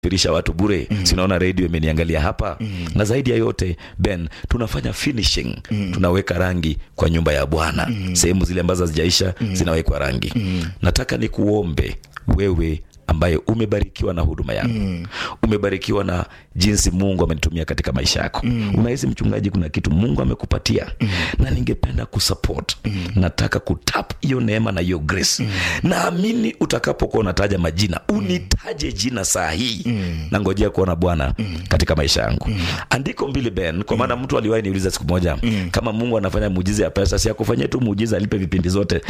firisha watu bure. Sinaona radio imeniangalia hapa. Na zaidi ya yote Ben, tunafanya finishing. Tunaweka rangi kwa nyumba ya Bwana. Sehemu zile ambazo hazijaisha zinawekwa rangi. Nataka nikuombe wewe ambaye umebarikiwa na huduma yangu. Umebarikiwa na jinsi Mungu amenitumia katika maisha yako. Unahisi mchungaji kuna kitu Mungu amekupatia na ningependa kusupport. Nataka kutap hiyo neema na hiyo grace. Naamini utakapokuwa unataja majina, unitaje jina sahihi. Na ngojea kuona Bwana katika maisha yangu. Andiko mbili Ben, kwa maana mtu aliwahi niuliza siku moja, kama Mungu anafanya muujiza ya pesa, si akufanyie tu muujiza alipe vipindi zote.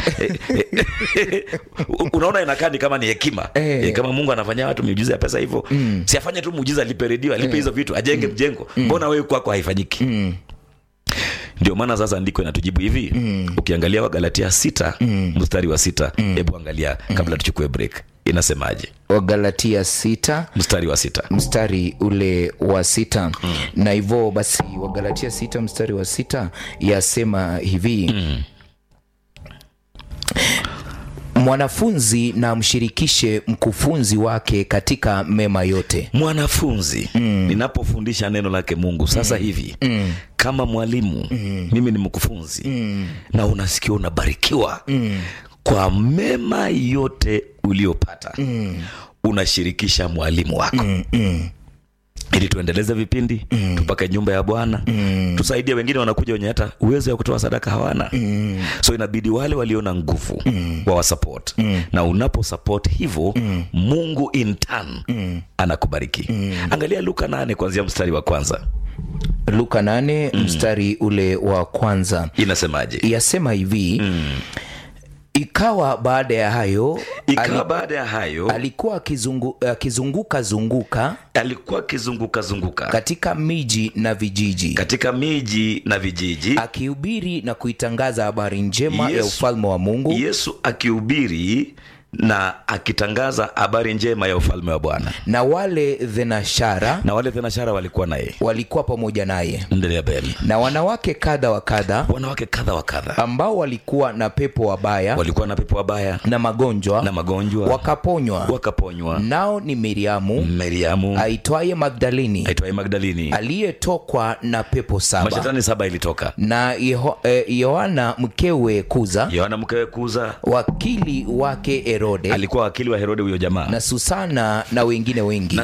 Unaona inakaa ni kama ni hekima. Kama Mungu anafanya watu muujiza ya pesa hivyo, si afanye tu muujiza alipe redio, alipe hizo vitu, ajenge mjengo. Mbona wewe kwako haifanyiki? Ndio maana sasa andiko inatujibu hivi. Ukiangalia Wagalatia 6 mstari wa 6, hebu angalia kabla tuchukue break. Inasemaje? Wagalatia 6 mstari wa 6. Mstari ule wa 6. Na hivyo basi Wagalatia 6 mstari wa 6 yasema hivi. Mwanafunzi na mshirikishe mkufunzi wake katika mema yote. Mwanafunzi, ninapofundisha neno lake Mungu sasa hivi, kama mwalimu, mimi ni mkufunzi, na unasikia unabarikiwa kwa mema yote uliopata. Unashirikisha mwalimu wako. Ili tuendeleze vipindi, tupake nyumba ya Bwana, tusaidie wengine wanakuja wenye hata uwezo wa kutoa sadaka hawana. So inabidi wale waliona nguvu wa support. Na unapo support hivyo, Mungu in turn anakubariki. Angalia Luka 8 kuanzia mstari wa kwanza. Luka 8 mstari ule wa kwanza. Inasemaje? Yasema hivi. Ikawa baada ya hayo alikuwa akizunguka zunguka katika miji na vijiji akihubiri na kuitangaza habari njema ya ufalme wa Mungu. Yesu akihubiri na akitangaza habari njema ya ufalme wa Bwana. Na wale thenashara walikuwa naye, walikuwa pamoja naye. Endelea Beli. Na wanawake kadha wa kadha ambao walikuwa na pepo wabaya na magonjwa wakaponywa. Nao ni Miriamu aitwaye Magdalini aliyetokwa na pepo 7. Mashetani 7 ilitoka. Na Yohana mkewe Kuza, wakili wake Herode. Alikuwa wakili wa Herode huyo jamaa. Na Susana na wengine wengi.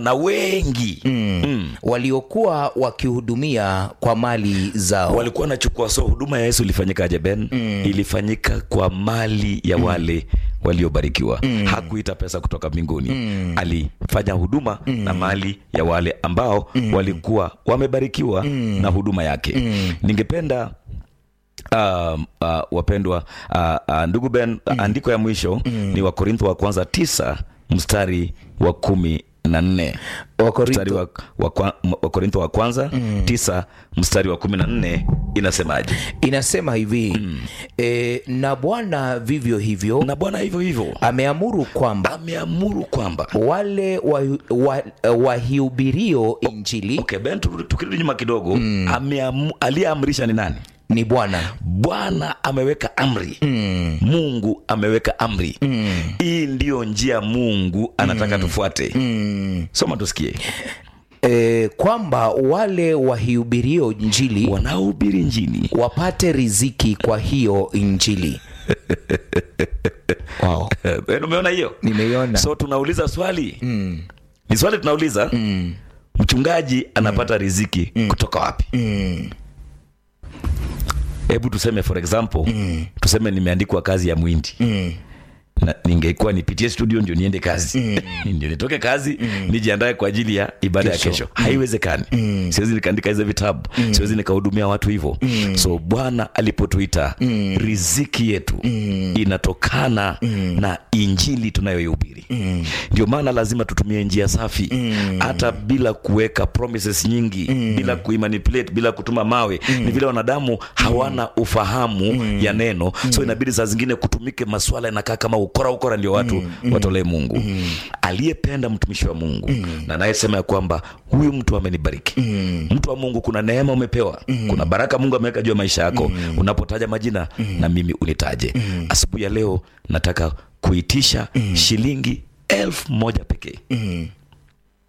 Waliokuwa wakihudumia kwa mali zao. Walikuwa wanachukua. So huduma ya Yesu ilifanyika aje Ben? Ilifanyika kwa mali ya wale waliobarikiwa. Hakuita pesa kutoka mbinguni. Alifanya huduma na mali ya wale ambao walikuwa wamebarikiwa na huduma yake. Ningependa wapendwa, ndugu Ben, andiko ya mwisho ni Wakorintho wa kwanza 9 mstari wa 14. Wakorintho wa kwanza 9 mstari wa 14 inasemaje? Inasema hivi. Na Bwana vivyo hivyo ameamuru kwamba wale wahiubirio injili. Okay Ben, tukirudi nyuma kidogo, aliyeamrisha ni nani? Ni Bwana. Bwana ameweka amri. Mungu ameweka amri. Hii ndio njia Mungu anataka tufuate. Soma tusikie. Kwamba wale wahiubirio injili, wanaohubiri injili, wapate riziki kwa hiyo injili. Wow. Umeona hiyo? Nimeiona. So tunauliza swali. Ni swali tunauliza. Mchungaji anapata riziki kutoka wapi? Hebu tuseme for example, tuseme nimeandikwa kazi ya mwindi. Na ningekuwa nipitie studio ndio niende kazi. Ndio nitoke kazi, nijiandae kwa ajili ya ibada ya kesho. Haiwezekani. Siwezi nikaandika hizo vitabu. Siwezi nikahudumia watu hivyo. So Bwana alipotuita, riziki yetu inatokana na injili tunayoihubiri. Ndio maana lazima tutumie njia safi. Hata bila kuweka promises nyingi, bila kuimanipulate, bila kutuma mawe. Ni vile wanadamu hawana ufahamu ya neno. So inabidi saa zingine kutumike maswala yanakaa kama ukora ndio watu watolee Mungu. Aliyependa mtumishi wa Mungu na anayesema ya kwamba huyu mtu amenibariki. Mtu wa Mungu, kuna neema umepewa. Kuna baraka Mungu ameweka juu ya maisha yako. Unapotaja majina, na mimi unitaje. Asubuhi ya leo nataka kuitisha shilingi 1,000 pekee.